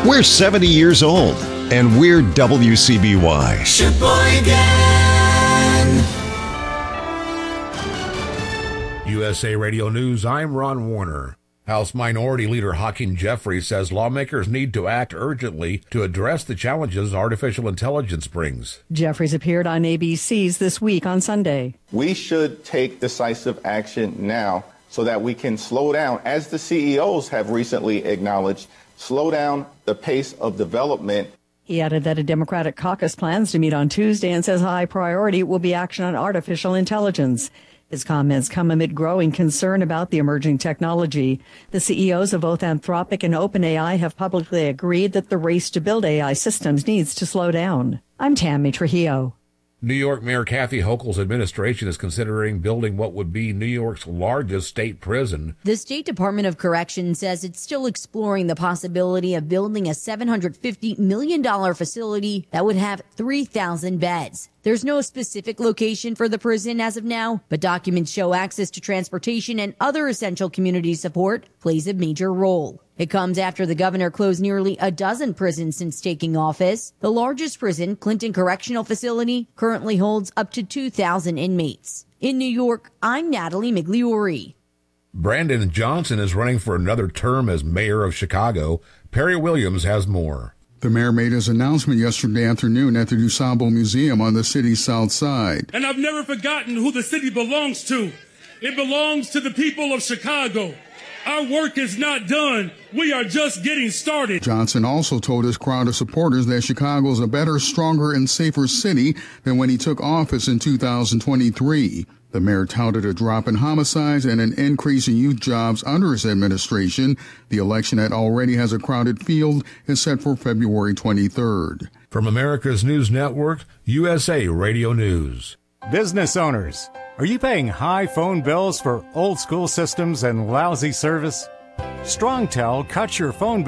We're 70 years old, and we're WCBY. USA Radio News, I'm Ron Warner. House Minority Leader Hakeem Jeffries says lawmakers need to act urgently to address the challenges artificial intelligence brings. Jeffries appeared on ABC's This Week on Sunday. We should take decisive action now so that we can slow down, as the CEOs have recently acknowledged, slow down the pace of development. He added that a Democratic caucus plans to meet on Tuesday and says high priority will be action on artificial intelligence. His comments come amid growing concern about the emerging technology. The CEOs of both Anthropic and OpenAI have publicly agreed that the race to build AI systems needs to slow down. I'm Tammy Trujillo. New York Mayor Kathy Hochul's administration is considering building what would be New York's largest state prison. The State Department of Corrections says it's still exploring the possibility of building a $750 million facility that would have 3,000 beds. There's no specific location for the prison as of now, but documents show access to transportation and other essential community support plays a major role. It comes after the governor closed nearly a dozen prisons since taking office. The largest prison, Clinton Correctional Facility, currently holds up to 2,000 inmates. In New York, I'm Natalie Migliori. Brandon Johnson is running for another term as mayor of Chicago. Perry Williams has more. The mayor made his announcement yesterday afternoon at the DuSable Museum on the city's south side. And I've never forgotten who the city belongs to. It belongs to the people of Chicago. Our work is not done. We are just getting started. Johnson also told his crowd of supporters that Chicago is a better, stronger, and safer city than when he took office in 2023. The mayor touted a drop in homicides and an increase in youth jobs under his administration. The election that already has a crowded field is set for February 23rd. From America's News Network, USA Radio News. Business owners, are you paying high phone bills for old school systems and lousy service? StrongTel cuts your phone